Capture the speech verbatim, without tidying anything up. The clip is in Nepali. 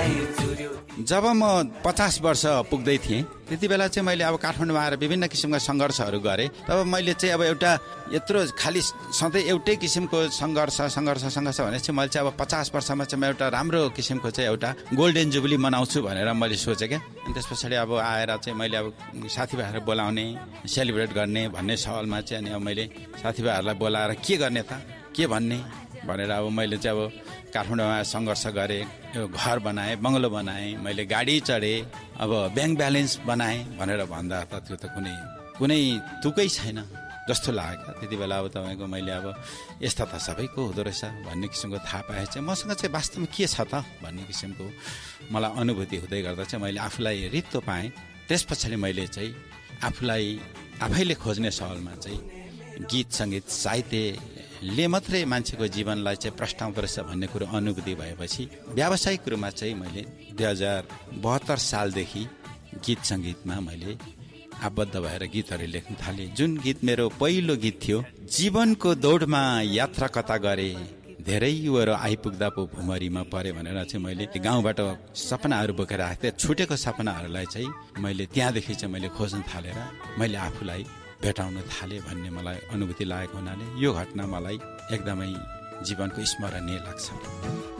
जब म पचास वर्ष पुग्दै थिएँ त्यति बेला चाहिँ मैले अब काठमाडौँमा आएर विभिन्न किसिमका सङ्घर्षहरू गरेँ। तब मैले चाहिँ अब एउटा यत्रो खालि सधैँ एउटै किसिमको सङ्घर्ष सङ्घर्ष सङ्घर्ष भने चाहिँ मैले चाहिँ अब पचास वर्षमा चाहिँ म एउटा राम्रो किसिमको चाहिँ एउटा गोल्डन जुबली मनाउँछु भनेर मैले सोचेँ क्या। अनि त्यस पछाडि अब आएर चाहिँ मैले अब साथीभाइहरू बोलाउने सेलिब्रेट गर्ने भन्ने सवालमा चाहिँ अनि अब मैले साथीभाइहरूलाई बोलाएर के गर्ने त के भन्ने भनेर अब मैले चाहिँ अब काठमाडौँमा सङ्घर्ष गरेँ, घर बनाएँ, बङ्गलो बनाएँ, मैले गाडी चढेँ, अब ब्याङ्क ब्यालेन्स बनाएँ भनेर भन्दा त त्यो त कुनै कुनै तुकै छैन जस्तो लाग्यो। त्यति बेला अब तपाईँको मैले अब यस्ता त सबैको हुँदो रहेछ भन्ने किसिमको थाहा पाएँ चाहिँ मसँग चाहिँ वास्तवमा के छ त भन्ने किसिमको मलाई अनुभूति हुँदै गर्दा चाहिँ मैले आफूलाई रित्तो पाएँ। त्यस पछाडि मैले चाहिँ आफूलाई आफैले खोज्ने सवालमा चाहिँ गीत सङ्गीत साहित्यले मात्रै मान्छेको जीवनलाई चाहिँ प्रस्ताउँदो रहेछ भन्ने कुरो अनुभूति भएपछि व्यावसायिक रूपमा चाहिँ मैले दुई हजार बहत्तर सालदेखि गीत सङ्गीतमा मैले आबद्ध भएर गीतहरू लेख्न थालेँ। जुन गीत मेरो पहिलो गीत थियो, जीवनको दौडमा यात्रा कता गरे धेरै युवाहरू आइपुग्दा पो भुमरीमा परे भनेर चाहिँ मैले गाउँबाट सपनाहरू बोकेर आएको थिएँ। छुटेको सपनाहरूलाई चाहिँ मैले त्यहाँदेखि चाहिँ मैले खोज्न थालेर मैले आफूलाई भेटाउन थालेँ भन्ने मलाई अनुभूति लागेको हुनाले यो घटना मलाई एकदमै जीवनको स्मरणीय लाग्छ।